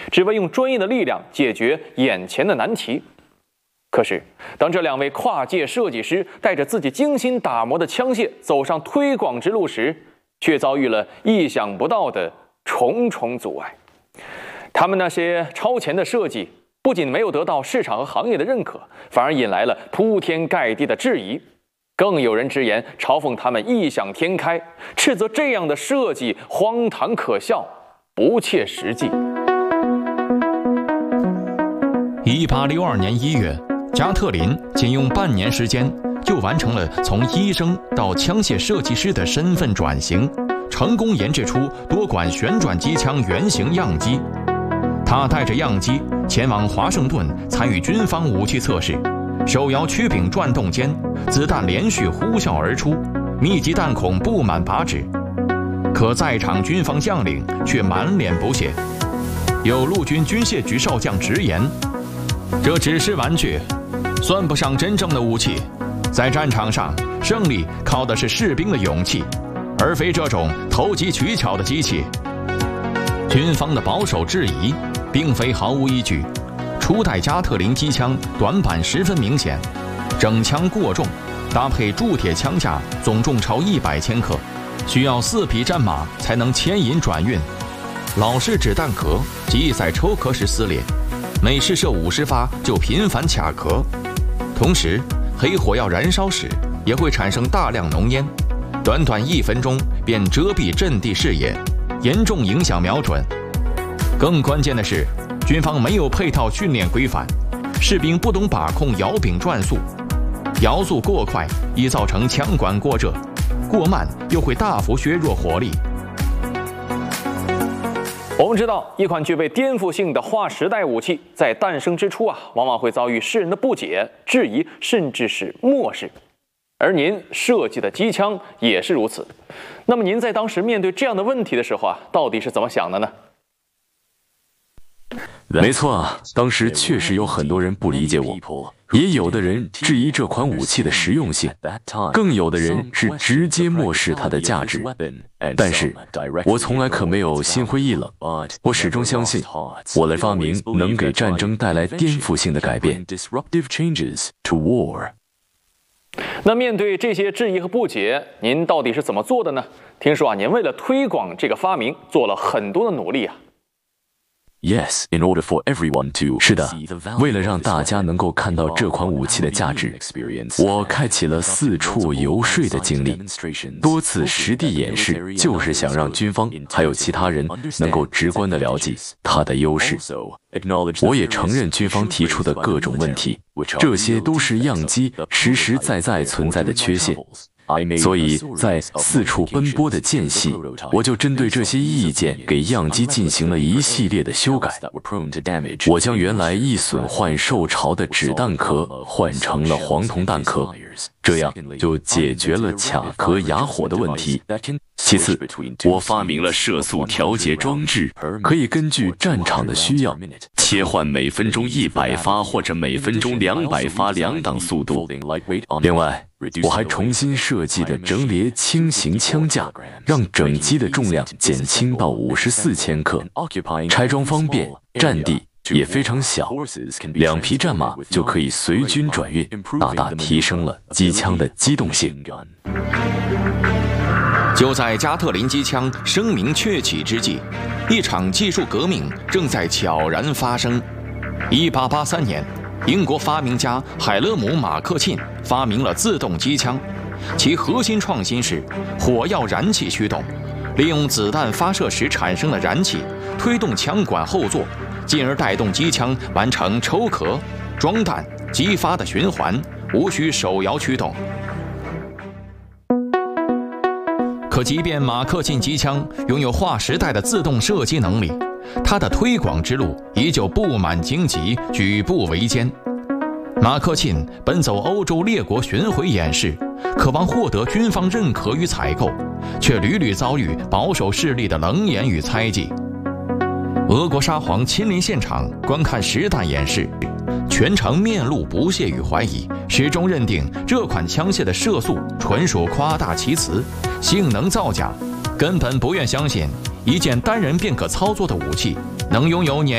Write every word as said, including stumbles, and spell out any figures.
只为用专业的力量解决眼前的难题。可是，当这两位跨界设计师带着自己精心打磨的枪械走上推广之路时，却遭遇了意想不到的重重阻碍。他们那些超前的设计不仅没有得到市场和行业的认可，反而引来了铺天盖地的质疑。更有人直言嘲讽他们异想天开，斥责这样的设计荒唐可笑，不切实际。 一八六二年一月，加特林仅用半年时间就完成了从医生到枪械设计师的身份转型，成功研制出多管旋转机枪原型样机。他带着样机前往华盛顿参与军方武器测试，手摇曲柄转动间，子弹连续呼啸而出，密集弹孔布满靶纸。可在场军方将领却满脸不屑。有陆军军械局少将直言，这只是玩具，算不上真正的武器。在战场上，胜利靠的是士兵的勇气，而非这种投机取巧的机器。军方的保守质疑并非毫无依据。初代加特林机枪短板十分明显，整枪过重，搭配铸铁枪架总重超一百千克，需要四匹战马才能牵引转运。老式纸弹壳极易在抽壳时撕裂，每试射五十发就频繁卡壳。同时，黑火药燃烧时也会产生大量浓烟，短短一分钟便遮蔽阵地视野，严重影响瞄准。更关键的是，军方没有配套训练规范，士兵不懂把控摇柄转速，摇速过快易造成枪管过热，过慢又会大幅削弱火力。 我们知道，一款具备颠覆性的划时代武器，在诞生之初啊，往往会遭遇世人的不解、质疑，甚至是漠视。而您设计的机枪也是如此。那么您在当时面对这样的问题的时候啊，到底是怎么想的呢？ 没错啊，当时确实有很多人不理解我，也有的人质疑这款武器的实用性，更有的人是直接漠视它的价值。但是，我从来可没有心灰意冷，我始终相信，我的发明能给战争带来颠覆性的改变。 那面对这些质疑和不解，您到底是怎么做的呢？听说啊，您为了推广这个发明，做了很多的努力啊。 Yes, in order for everyone to 是的，为了让大家能够看到这款武器的价值，我开启了四处游说的经历，多次实地演示，就是想让军方还有其他人能够直观地了解它的优势。我也承认军方提出的各种问题，这些都是样机实实在在存在的缺陷。所以在四处奔波的间隙，我就针对这些意见给样机进行了一系列的修改。我将原来易损坏受潮的纸弹壳换成了黄铜弹壳，这样就解决了卡壳哑火的问题。其次，我发明了射速调节装置，可以根据战场的需要切换每分钟一百发或者每分钟两百发两档速度。另外，我还重新设计的整列轻型枪架，让整机的重量减轻到五十四千克，拆装方便，占地也非常小，两匹战马就可以随军转运，大大提升了机枪的机动性。 就在加特林机枪声名鹊起之际，一场技术革命正在悄然发生。一八八三年，英国发明家海勒姆·马克沁发明了自动机枪，其核心创新是火药燃气驱动，利用子弹发射时产生的燃气推动枪管后座，进而带动机枪完成抽壳、装弹、击发的循环，无需手摇驱动。可即便马克沁机枪拥有划时代的自动射击能力，它的推广之路依旧布满荆棘，举步维艰。马克沁奔走欧洲列国巡回演示，渴望获得军方认可与采购，却屡屡遭遇保守势力的冷眼与猜忌。俄国沙皇亲临现场观看实弹演示，全程面露不屑与怀疑，始终认定这款枪械的射速纯属夸大其词，性能造假，根本不愿相信一件单人便可操作的武器能拥有碾